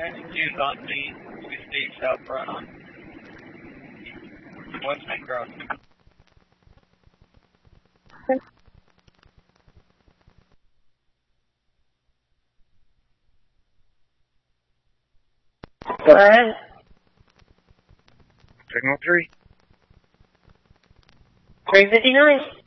Attitude on me, we stay south front on West Main Cross. Go ahead. Signal 3. 359.